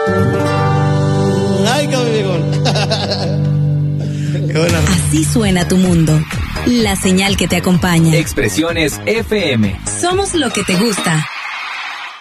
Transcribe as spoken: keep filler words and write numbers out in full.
Ay, qué viejón. Qué buena. Así suena tu mundo. La señal que te acompaña. Expresiones F M. Somos lo que te gusta.